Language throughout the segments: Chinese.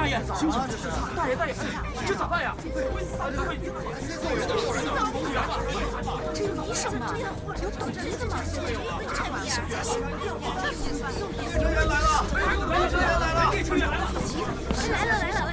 爷，醒醒！大爷，这咋办呀？ 这有医生吗？有懂医的吗？看医生才行。 救援来了！救援来了！救援来了！ 来了！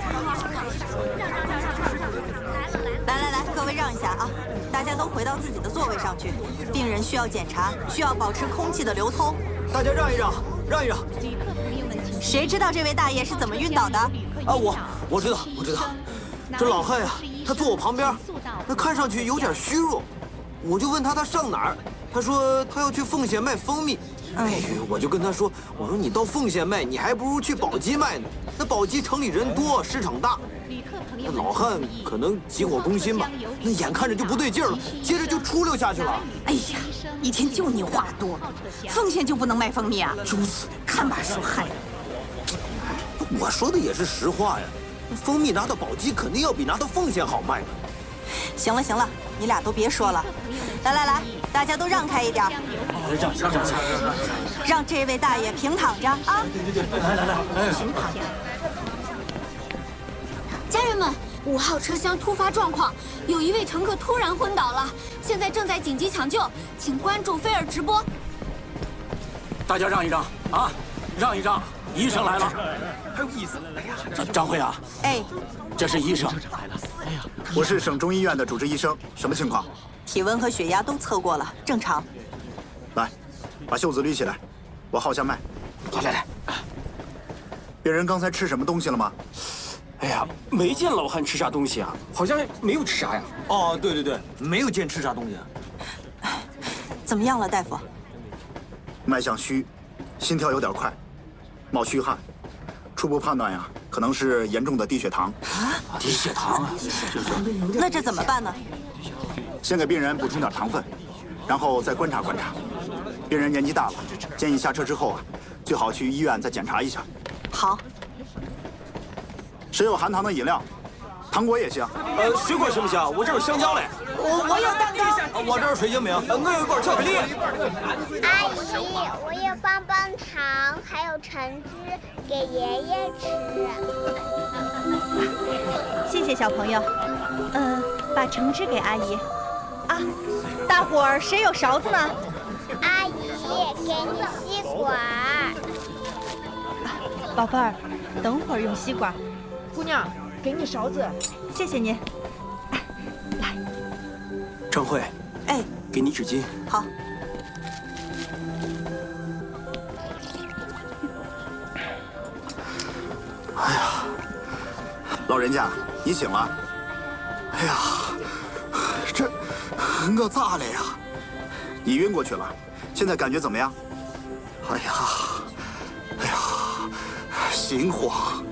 来，各位让一下啊！大家都回到自己的座位上去。病人需要检查，需要保持空气的流通。 大家让一让。 谁知道这位大爷是怎么晕倒的？ 啊，我知道。这老汉呀，他坐我旁边，那看上去有点虚弱。我就问他上哪儿，他说他要去奉贤卖蜂蜜。哎，我就跟他说，我说你到奉贤卖，你还不如去宝鸡卖呢。那宝鸡城里人多，市场大。那老汉可能急火攻心吧，那眼看着就不对劲了，接着就出溜下去了。 哎呀，一天就你话多，奉贤就不能卖蜂蜜啊？ 就是， 看把手害的。 我说的也是实话呀，蜂蜜拿到宝鸡肯定要比拿到奉贤好卖。 行了，你俩都别说了。来，大家都让开一点。让这位大爷平躺着啊！ 对，来， 平躺着。家人们，5号车厢突发状况，有一位乘客突然昏倒了，现在正在紧急抢救，请关注菲尔直播。 大家让一让啊，让一让，医生来了。还有意思？哎呀，张慧啊， 哎， 这是医生。 我是省中医院的主治医生，什么情况？ 体温和血压都测过了，正常。 来，把袖子捋起来，我号下脉。 来。 病人刚才吃什么东西了吗？ 哎呀，没见老汉吃啥东西啊，好像没有吃啥呀。 哦，对，没有见吃啥东西。 怎么样了，大夫？ 脉象虚，心跳有点快，冒虚汗，初步判断呀，可能是严重的低血糖。 啊， 低血糖啊！ 那这怎么办呢？ 先给病人补充点糖分，然后再观察观察。病人年纪大了，建议下车之后啊，最好去医院再检查一下。 好。 谁有含糖的饮料？糖果也行。 水果行不行？我这有香蕉嘞。 我有蛋糕。 我这有水晶饼。我有一罐巧克力。 阿姨，我有棒棒糖，还有橙汁，给爷爷吃。 谢谢小朋友。把橙汁给阿姨。啊，大伙儿谁有勺子呢？ 阿姨，给你吸管。 宝贝儿，等会儿用吸管。 姑娘，给你勺子。 谢谢您。来， 张慧， 哎， 给你纸巾。 好。 哎呀，老人家，你醒了。哎呀，我咋了呀？你晕过去了，现在感觉怎么样？哎呀，心慌。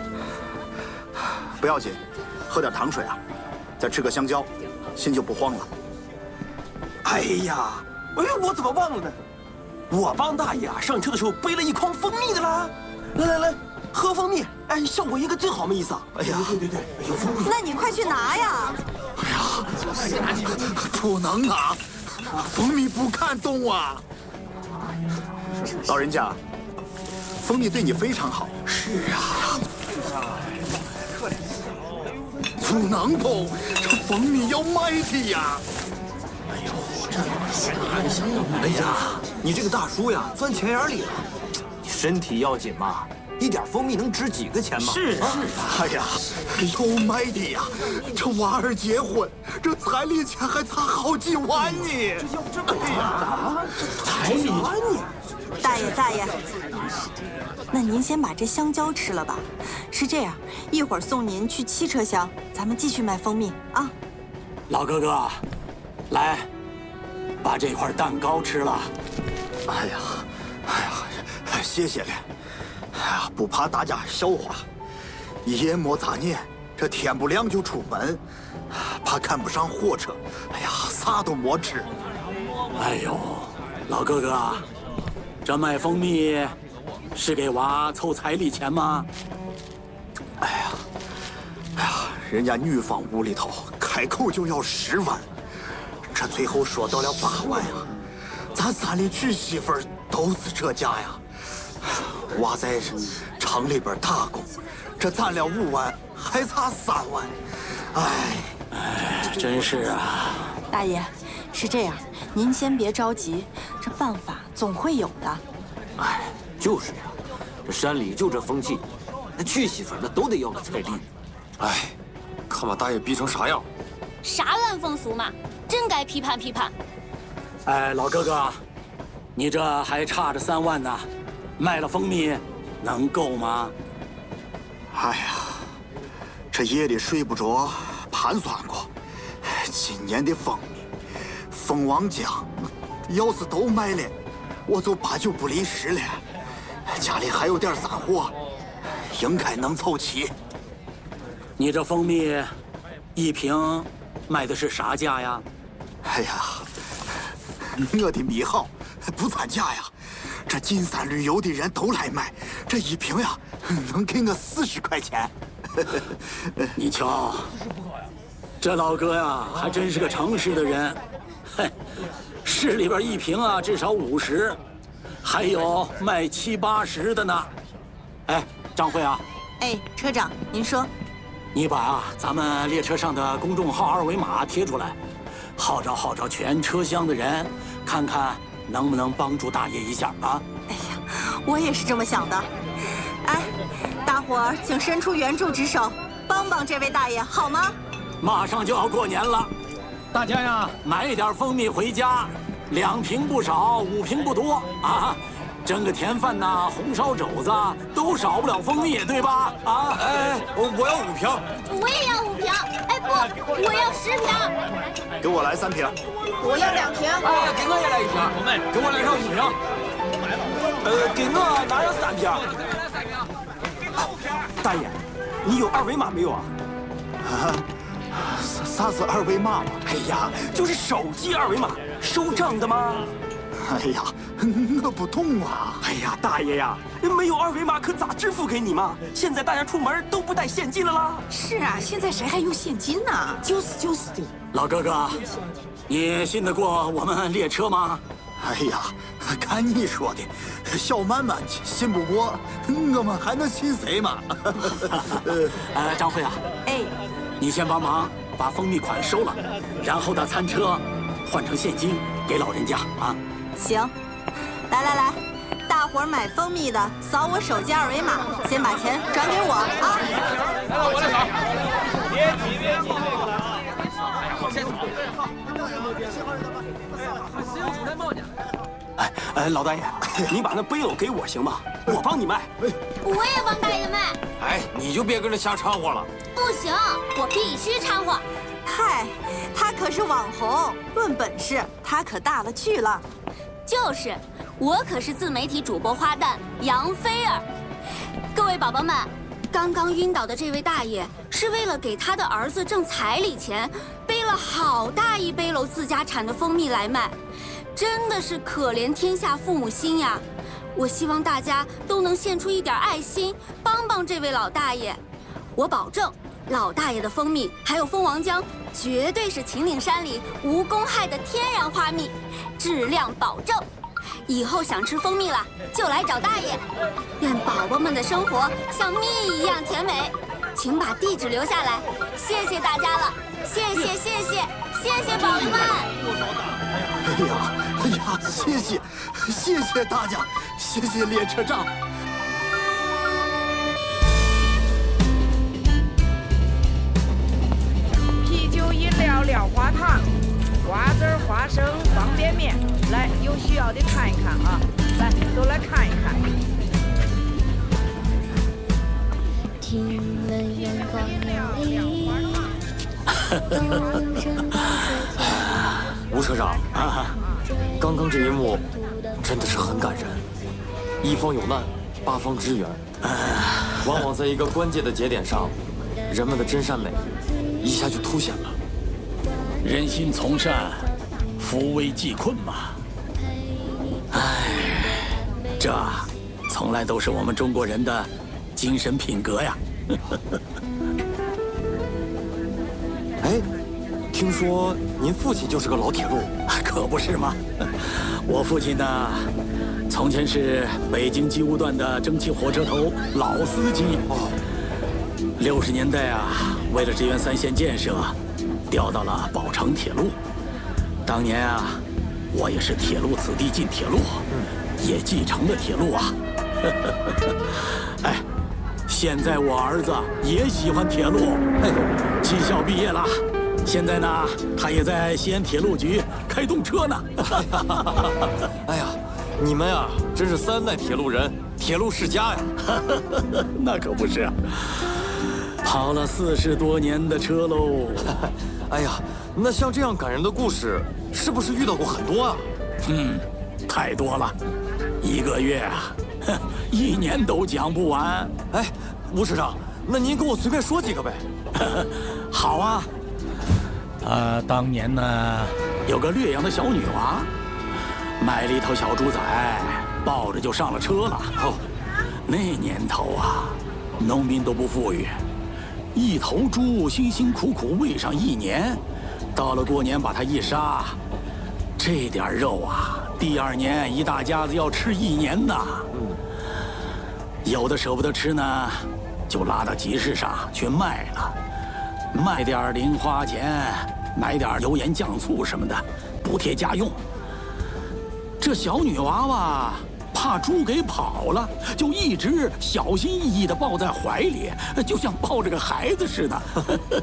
不要紧，喝点糖水啊，再吃个香蕉，心就不慌了。 哎呀，我怎么忘了呢？我帮大爷啊上车的时候背了一筐蜂蜜的啦。来，喝蜂蜜，哎，效果应该最好嘛意思。哎呀，对，有蜂蜜。 那你快去拿呀！ 哎呀，不能拿，蜂蜜不看动啊。老人家，蜂蜜对你非常好。 是啊。 不能动，这蜂蜜要卖的呀！ 哎呦，哎呀，你这个大叔呀，钻钱眼里了。你身体要紧嘛，一点蜂蜜能值几个钱吗？ 是啊。 哎呀，要卖的呀！这娃儿结婚，这彩礼钱还差好几万呢！ 哎呀，彩礼万呢？ 大爷，那您先把这香蕉吃了吧。是这样，一会儿送您去7车厢，咱们继续卖蜂蜜啊。 老哥哥，来，把这块蛋糕吃了。 哎呀，谢谢了。哎呀，不怕大家笑话，夜莫杂念，这天不亮就出门，怕看不上火车。哎呀，啥都没吃。 哎呦，老哥哥，这卖蜂蜜是给娃凑彩礼钱吗？ 哎呀，人家女方屋里头开口就要10万，这最后说到了8万呀。咱3里娶媳妇儿都是这价呀。娃在厂里边打工， 这攒了5万，还差3万。 哎，真是啊！ 大爷，是这样，您先别着急，这办法总会有的。 哎，就是呀，这山里就这风气，那娶媳妇的都得要个彩礼。 哎，看把大爷逼成啥样！ 啥烂风俗嘛，真该批判批判。 哎，老哥哥，你这还差着3万呢，卖了蜂蜜能够吗？ 哎呀，这夜里睡不着，盘算过，今年的蜂蜜、蜂王浆，要是都卖了，我就8九不离10了。家里还有点散货，应该能凑齐。 你这蜂蜜1瓶卖的是啥价呀？ 哎呀，我的蜜好，不参加呀。这金山旅游的人都来买，这1瓶呀，能给我40块钱。 你瞧，这老哥呀，还真是个诚实的人。嘿，市里边1瓶啊，至少50，还有卖70、80的呢。哎，张慧啊， 哎，车长，您说， 你把咱们列车上的公众号2维码贴出来，号召全车厢的人，看看能不能帮助大爷一下啊？ 哎呀，我也是这么想的。哎，大伙儿请伸出援助之手，帮帮这位大爷好吗？ 马上就要过年了， 大家呀， 买一点蜂蜜回家，2瓶不少，5瓶不多啊。蒸个甜饭呐，红烧肘子都少不了蜂蜜，对吧？啊， 哎，我要5瓶， 我也要5瓶。哎不，我要10瓶。 给我来3瓶。 我要2瓶。 哎，给我也来1瓶，给我来上5瓶。给我拿上3瓶。大爷，你有2维码没有啊？ 啊，啥是2维码？ 哎呀，就是手机2维码，收账的吗？ 哎呀，我不懂啊！ 哎呀，大爷呀，没有2维码可咋支付给你嘛？现在大家出门都不带现金了啦。 是啊，现在谁还用现金呢？就是的。 老哥哥，你信得过我们列车吗？ 哎呀，看你说的，小满满信不过，我们还能信谁嘛？ 张慧啊， 哎， 你先帮忙把蜂蜜款收了，然后到餐车换成现金给老人家啊。 行，来，大伙儿买蜂蜜的扫我手机2维码，先把钱转给我啊！ 我来扫，别急， 哎，老大爷，你把那背篓给我行吗？我帮你卖。 我也帮大爷卖。 哎，你就别跟着瞎掺和了。 不行，我必须掺和。 嗨，他可是网红，论本事他可大了去了。 就是，我可是自媒体主播花旦杨菲儿。各位宝宝们，刚刚晕倒的这位大爷是为了给他的儿子挣彩礼钱，背了好大一背篓自家产的蜂蜜来卖，真的是可怜天下父母心呀！我希望大家都能献出一点爱心，帮帮这位老大爷。我保证，老大爷的蜂蜜还有蜂王浆，绝对是秦岭山里无公害的天然花蜜，质量保证。以后想吃蜂蜜了，就来找大爷。愿宝宝们的生活像蜜一样甜美。请把地址留下来，谢谢大家了，谢谢宝宝们。 哎呀，谢谢大家，谢谢列车长。 啤酒、饮料、料花糖、瓜子、花生、方便面，来，有需要的看一看啊！来，都来看一看。 听了阳光有力。 吴车长啊，刚刚这一幕真的是很感人。一方有难，八方支援，往往在一个关键的节点上，人们的真善美一下就凸显了。 人心从善，扶危济困嘛。 这从来都是我们中国人的精神品格呀。 哎，听说您父亲就是个老铁路， 可不是吗？我父亲呢，从前是北京机务段的蒸汽火车头老司机， 60年代啊，为了支援3线建设，调到了宝成铁路。当年啊，我也是铁路子弟进铁路，也继承了铁路啊。哎，现在我儿子也喜欢铁路，技校毕业了，现在呢，他也在西安铁路局开动车呢。 哎呀，你们呀，真是3代铁路人，铁路世家呀。 那可不是，跑了40多年的车喽。 哎呀，那像这样感人的故事，是不是遇到过很多啊？ 太多了，1个月啊，1年都讲不完。 哎，吴师长，那您给我随便说几个呗。 好啊。当年呢，有个略阳的小女娃，买了一头小猪仔，抱着就上了车了。那年头啊，农民都不富裕，一头猪辛辛苦苦喂上1年，到了过年把它一杀，这点肉啊，第2年一大家子要吃1年呢。有的舍不得吃呢，就拉到集市上去卖了，卖点零花钱，买点油盐酱醋什么的，补贴家用。这小女娃娃怕猪给跑了，就一直小心翼翼地抱在怀里，就像抱着个孩子似的。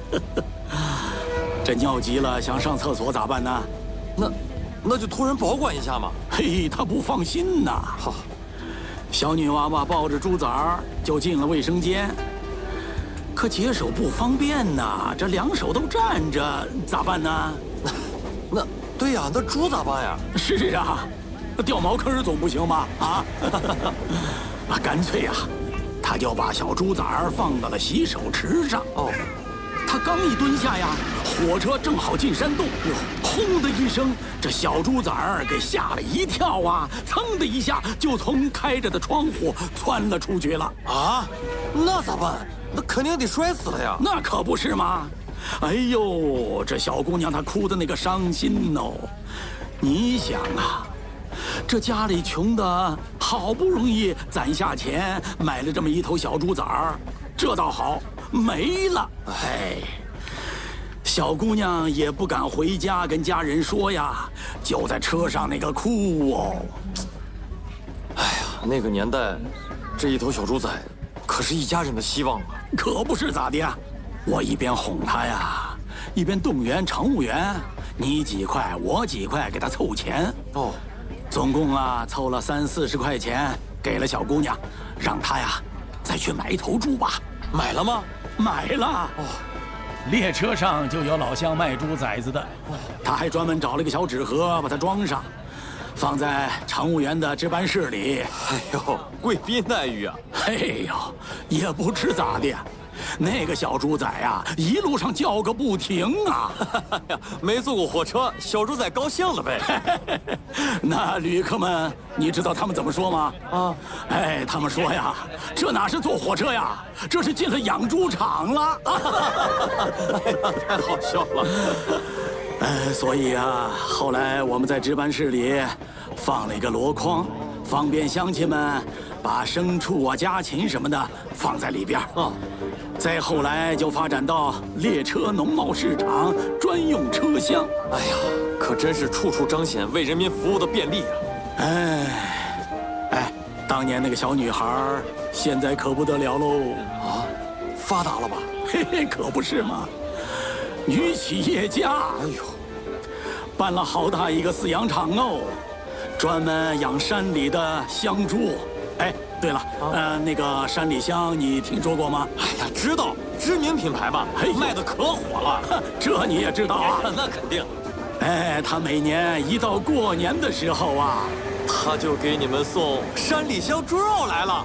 这尿急了想上厕所咋办呢？ 那就托人保管一下嘛。 嘿，她不放心呐。好，小女娃娃抱着猪崽儿就进了卫生间，可解手不方便呐，这2手都站着，咋办呢？ 对呀，那猪咋办呀？ 是啊，掉茅坑总不行吧？啊，干脆呀，他就把小猪崽儿放到了洗手池上。他刚一蹲下呀，火车正好进山洞，轰的一声，这小猪崽儿给吓了一跳啊，噌的一下就从开着的窗户窜了出去了。 啊，那咋办？那肯定得摔死了呀。 那可不是吗？哎呦，这小姑娘她哭的那个伤心哦。你想啊，这家里穷的好不容易攒下钱买了这么一头小猪崽儿，这倒好，没了。哎，小姑娘也不敢回家跟家人说呀，就在车上那个哭哦。 哎呀，那个年代，这一头小猪仔可是一家人的希望啊。 可不是咋的呀，我一边哄她呀，一边动员乘务员，你几块我几块给她凑钱。总共啊凑了30、40块钱给了小姑娘，让她呀再去买一头猪吧。 买了吗？ 买了。 列车上就有老乡卖猪崽子的， 他还专门找了个小纸盒把它装上，放在乘务员的值班室里。 哎呦，贵宾待遇啊！ 哎呦，也不知咋的，那个小猪仔呀，一路上叫个不停啊！ 没坐过火车，小猪仔高兴了呗。 那旅客们，你知道他们怎么说吗？哎，他们说呀，这哪是坐火车呀，这是进了养猪场了。 哎呀，太好笑了。 所以啊，后来我们在值班室里放了一个箩筐，方便乡亲们把牲畜啊、家禽什么的放在里边。再后来就发展到列车农贸市场专用车厢。 哎呀，可真是处处彰显为人民服务的便利啊！ 哎，当年那个小女孩，现在可不得了喽！ 发达了吧？ 嘿嘿，可不是嘛，女企业家。 哎呦， 办了好大一个饲养场哦，专门养山里的香猪。哎，对了，那个山里香你听说过吗？ 哎呀，知道，知名品牌吧？卖的可火了。 这你也知道啊？ 那肯定。 哎，他每年一到过年的时候啊， 他就给你们送山里香猪肉来了。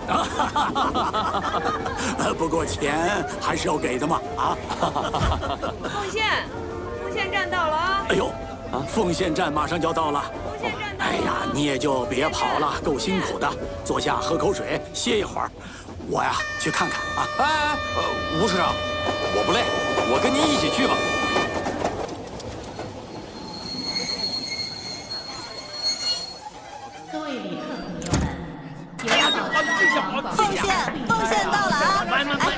不过钱还是要给的嘛。 奉县站到了啊！ 哎呦，奉县站马上就要到了。哎呀，你也就别跑了，够辛苦的，坐下喝口水，歇一会儿。我呀去看看啊。 哎，吴市长，我不累，我跟您一起去吧。 各位旅客朋友们，有要到的奉县到了啊！哎，大妈，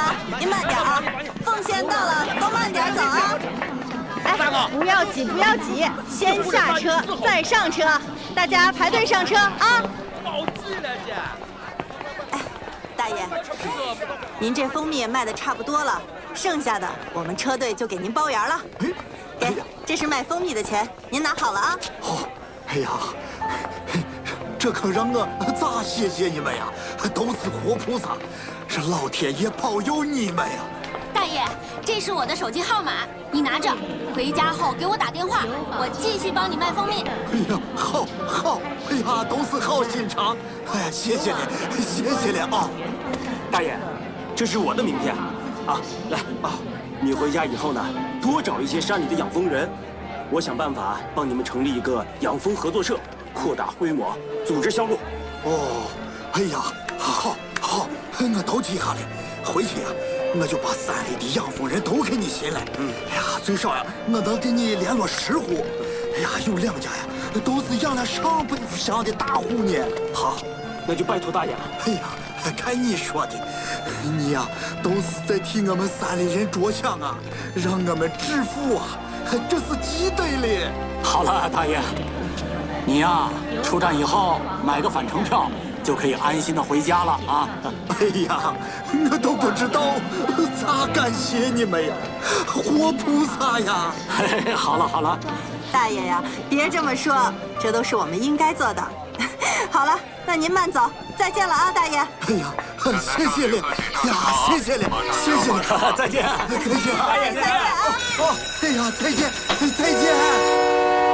您慢点啊！奉先到了，都慢点走啊！ 哎，不要挤，不要挤，先下车再上车，大家排队上车啊！ 好挤了这。 哎，大爷，您这蜂蜜也卖的差不多了，剩下的我们车队就给您包圆了。给，这是卖蜂蜜的钱，您拿好了啊。 好，哎呀，这可让我咋谢谢你们呀？都是活菩萨，是老天爷保佑你们呀！ 大爷，这是我的手机号码，你拿着，回家后给我打电话，我继续帮你卖蜂蜜。 哎呀，好，哎呀，都是好心肠，哎呀，谢谢你啊！ 大爷，这是我的名片，啊，来啊，你回家以后呢，多找一些山里的养蜂人，我想办法帮你们成立一个养蜂合作社，扩大规模，组织销路。 哦，哎呀，好，我都记下来，回去呀。我就把山里的养蜂人都给你寻来。哎呀，最少呀，我能给你联络10户。哎呀，有2家呀，都是养了上百户箱的大户呢。 好，那就拜托大爷了。 哎呀，看你说的，你呀，都是在替我们山里人着想啊，让我们致富啊，这是记得的。 好了，大爷，你呀，出站以后买个返程票。就可以安心的回家了啊！ 哎呀，我都不知道咋感谢你们呀，活菩萨呀！ 嘿，好了， 大爷呀，别这么说，这都是我们应该做的。好了，那您慢走，再见了啊，大爷！ 哎呀，谢谢你呀，谢谢你， 再见， 大爷再见啊！ 哦，哎呀，再见。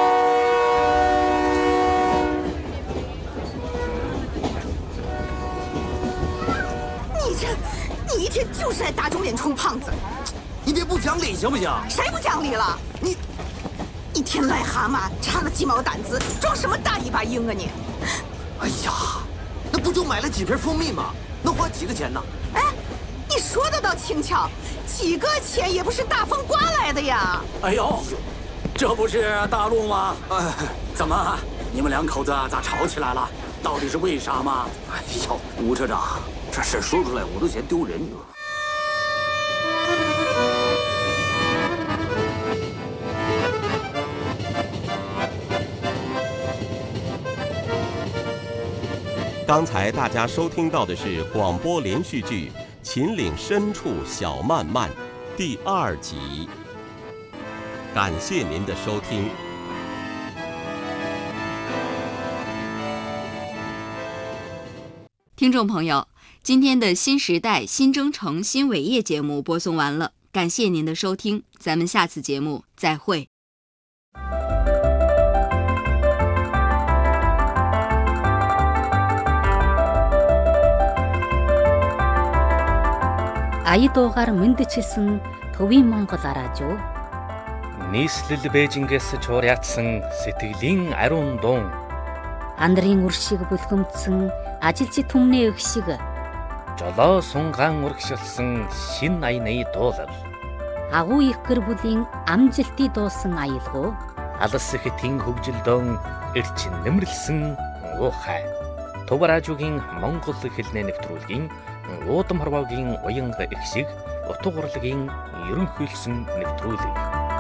你一天就是爱打肿脸充胖子， 你别不讲理行不行？ 谁不讲理了？你一天癞蛤蟆插了鸡毛掸子，装什么大一把鹰啊你！ 哎呀，那不就买了几瓶蜂蜜吗？能花几个钱呢？ 哎，你说的倒轻巧，几个钱也不是大风刮来的呀！ 哎呦，这不是大陆吗？怎么，你们2口子咋吵起来了？到底是为啥吗？ 哎呦，吴车长。这事说出来我都嫌丢人。 刚才大家收听到的是广播连续剧《秦岭深处小漫漫》第2集，感谢您的收听。 听众朋友，今天的新时代新征程新伟业节目播送完了，感谢您的收听，咱们下次节目再会。 Аяадуугаар мэндчилсэн төвийн Монгол араажуу. Нийслэл Бээжингээс чуурьяатсан сэтгэлийн ариун дуун. Андрын үр шиг бүлгэмдсэн ажилчид түмний өх шиг жолоо сунгаан урагшилсан шин аяны дуулал. Агуу их гэр бүлийн амжилтыг дуусан аялгау. Алс ихтийн хөгжилдөөн эрчин нэмэрлсэн уухай. Төвраажуугийн Монгол хэлний нэвтрүүлгийн уудам хорвоогийн уянга их шиг утга урлагийн ерөнхийлсөн нэвтрүүлэг.